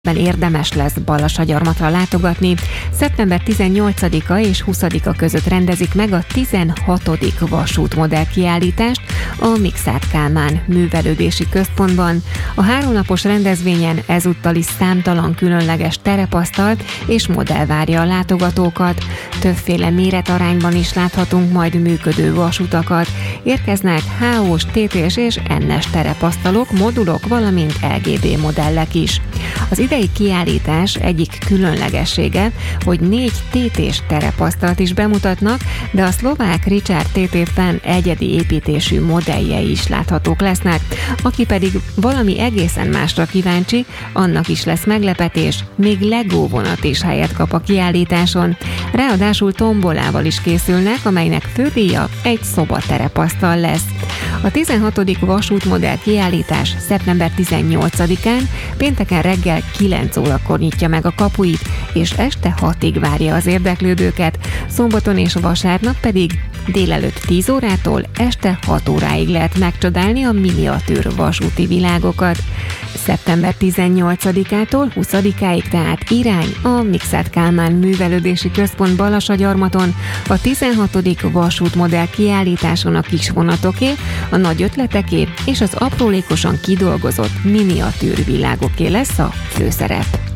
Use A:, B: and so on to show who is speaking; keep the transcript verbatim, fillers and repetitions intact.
A: Érdemes lesz Balassagyarmatra látogatni. szeptember tizennyolcadika és huszadika között rendezik meg a tizenhatodik vasútmodell kiállítást a Mikszáth Kálmán művelődési központban. A háromnapos rendezvényen ezúttal is számtalan különleges terepasztalt és modell várja a látogatókat. Többféle méretarányban is láthatunk majd működő vasutakat. Érkeznek há ó-s, té té-s és en-es terepasztalok, modulok, valamint el gé bé modellek is. Az idei kiállítás egyik különlegessége, hogy négy té té-s terepasztalt is bemutatnak, de a szlovák Richard té té Fan egyedi építésű modelljei is láthatók lesznek. Aki pedig valami egészen másra kíváncsi, annak is lesz meglepetés, még Lego vonat is helyet kap a kiállításon. Ráadásul tombolával is készülnek, amelynek fődíja egy szobaterepasztal lesz. A tizenhatodik vasútmodell kiállítás szeptember tizennyolcadikán pénteken reggel kilenc órakor nyitja meg a kapuit, és este hatig várja az érdeklődőket, szombaton és vasárnap pedig délelőtt tíz órától este hat óráig lehet megcsodálni a miniatűr vasúti világokat. szeptember tizennyolcadikától huszadikáig tehát irány a Mikszáth Kálmán művelődési központ Balassagyarmaton, a tizenhatodik vasútmodell kiállításon a kis vonatoké, a nagy ötleteké és az aprólékosan kidolgozott miniatűr világoké lesz a főszerep.